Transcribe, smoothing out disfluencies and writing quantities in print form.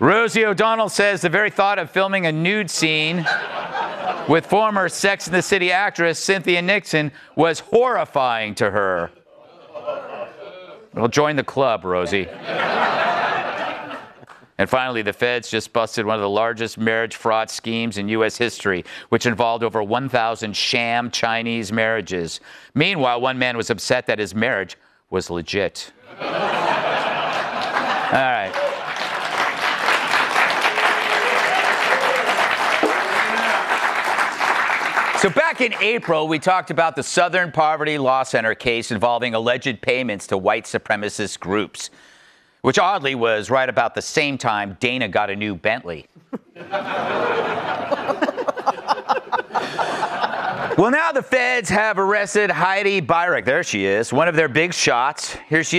Rosie O'Donnell says the very thought of filming a nude scene with former Sex and the City actress Cynthia Nixon was horrifying to her. Well, join the club, Rosie. And finally, the feds just busted one of the largest marriage fraud schemes in U.S. history, which involved over 1,000 sham Chinese marriages. Meanwhile, one man was upset that his marriage was legit. All right. So back in April, we talked about the Southern Poverty Law Center case involving alleged payments to white supremacist groups, which oddly was right about the same time Dana got a new Bentley. Well, now the feds have arrested Heidi Beirich. There she is, one of their big shots. Here she is.